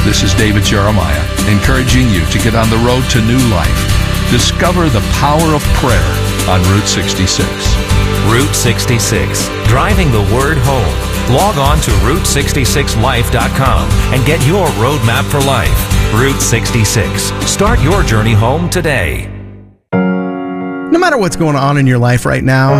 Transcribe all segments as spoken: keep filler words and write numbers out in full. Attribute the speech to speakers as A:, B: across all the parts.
A: This is David Jeremiah, encouraging you to get on the road to new life. Discover the power of prayer on Route sixty-six.
B: Route sixty-six, driving the word home. Log on to route sixty-six life dot com and get your roadmap for life. Route sixty-six. Start your journey home today.
C: No matter what's going on in your life right now,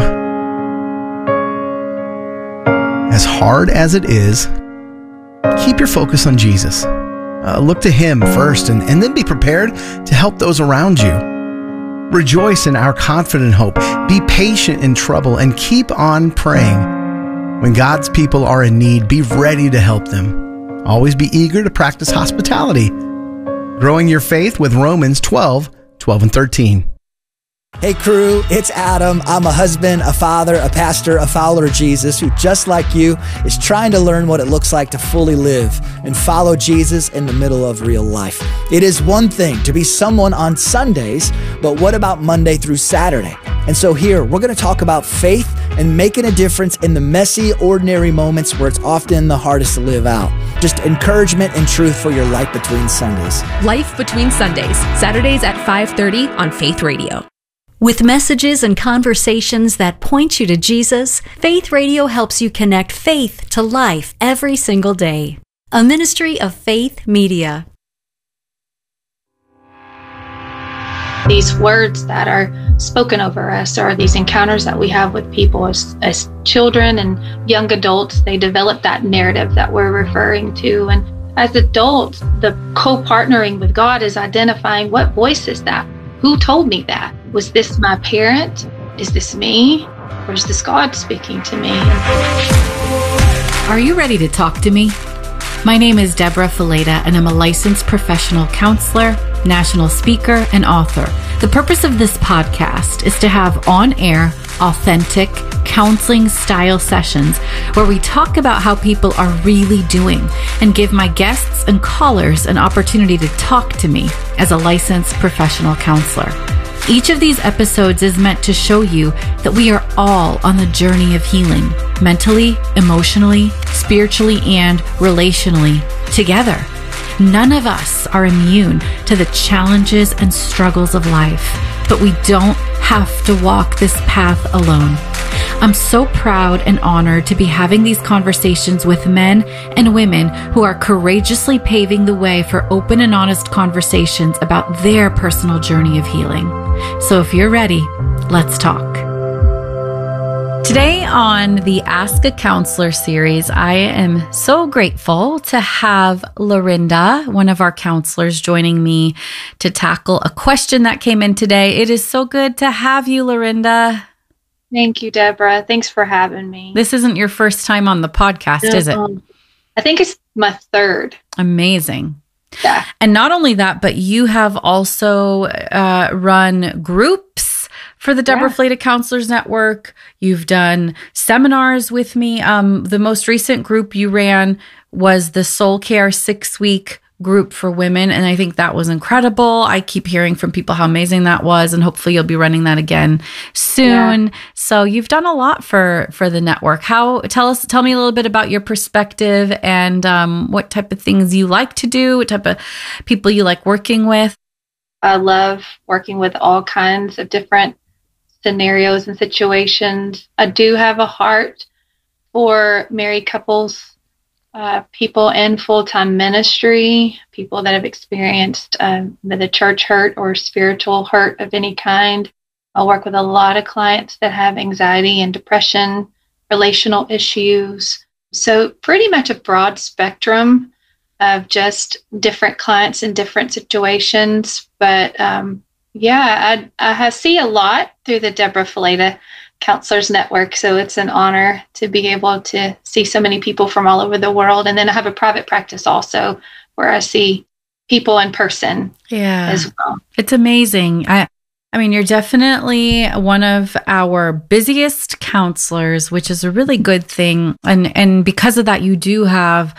C: as hard as it is, keep your focus on Jesus. Uh, look to Him first and, and then be prepared to help those around you. Rejoice in our confident hope. Be patient in trouble and keep on praying. When God's people are in need, be ready to help them. Always be eager to practice hospitality. Growing your faith with Romans twelve, twelve and thirteen.
D: Hey crew, it's Adam. I'm a husband, a father, a pastor, a follower of Jesus who, just like you, is trying to learn what it looks like to fully live and follow Jesus in the middle of real life. It is one thing to be someone on Sundays, but what about Monday through Saturday? And so here, we're going to talk about faith and making a difference in the messy, ordinary moments where it's often the hardest to live out. Just encouragement and truth for your life between Sundays.
E: Life Between Sundays, Saturdays at five thirty on Faith Radio.
F: With messages and conversations that point you to Jesus, Faith Radio helps you connect faith to life every single day. A ministry of Faith Media.
G: These words that are spoken over us, or these encounters that we have with people as, as children and young adults, they develop that narrative that we're referring to. And as adults, the co-partnering with God is identifying, what voice is that? Who told me that? Was this my parent? Is this me? Or is this God speaking to me?
H: Are you ready to talk to me? My name is Deborah Fileta, and I'm a licensed professional counselor, national speaker, and author. The purpose of this podcast is to have on-air, authentic, counseling-style sessions where we talk about how people are really doing and give my guests and callers an opportunity to talk to me as a licensed professional counselor. Each of these episodes is meant to show you that we are all on the journey of healing, mentally, emotionally, spiritually, and relationally, together. None of us are immune to the challenges and struggles of life, but we don't have to walk this path alone. I'm so proud and honored to be having these conversations with men and women who are courageously paving the way for open and honest conversations about their personal journey of healing. So if you're ready, let's talk. Today on the Ask a Counselor series, I am so grateful to have Lorinda, one of our counselors, joining me to tackle a question that came in today. It is so good to have you, Lorinda.
G: Thank you, Deborah. Thanks for having me.
H: This isn't your first time on the podcast,
G: No,
H: is it?
G: um, I think it's my third.
H: Amazing.
G: Yeah.
H: And not only that, but you have also uh, run groups for the Deborah
G: Yeah.
H: Fileta Counselors Network. You've done seminars with me. Um, the most recent group you ran was the Soul Care six-week group for women, and I think that was incredible. I keep hearing from people how amazing that was, and hopefully you'll be running that again soon. Yeah. So you've done a lot for for the network. How tell us tell me a little bit about your perspective and um, what type of things you like to do, what type of people you like working with.
G: I love working with all kinds of different scenarios and situations. I do have a heart for married couples, Uh, people in full-time ministry, people that have experienced um, the church hurt or spiritual hurt of any kind. I work with a lot of clients that have anxiety and depression, relational issues. So pretty much a broad spectrum of just different clients in different situations. But um, yeah, I, I see a lot through the Deborah Fileta Counselors Network. So it's an honor to be able to see so many people from all over the world. And then I have a private practice also where I see people in person
H: yeah.
G: as well.
H: It's amazing. I I mean, you're definitely one of our busiest counselors, which is a really good thing. And and because of that, you do have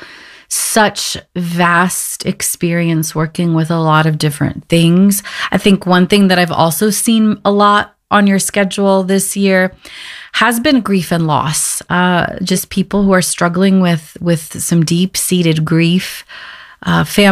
H: such vast experience working with a lot of different things. I think one thing that I've also seen a lot on your schedule this year has been grief and loss. Uh, just people who are struggling with with some deep-seated grief, uh, family